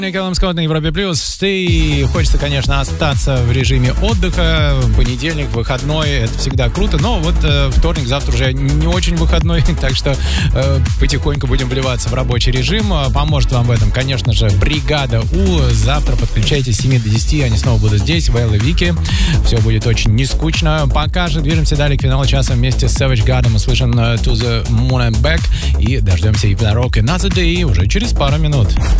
Николай Скотт на Европе Плюс. И хочется, конечно, остаться в режиме отдыха. Понедельник, выходной, это всегда круто. Но вот вторник, завтра уже не очень выходной, так что потихоньку будем вливаться в рабочий режим. Поможет вам в этом, конечно же, бригада У. Завтра подключайтесь с 7 до 10, они снова будут здесь, Вэлл и Вики. Все будет очень не скучно. Пока же движемся далее к финалу часа вместе с Savage Garden. Услышим To the Moon and Back. И дождемся Ивана Рок и Another Day уже через пару минут.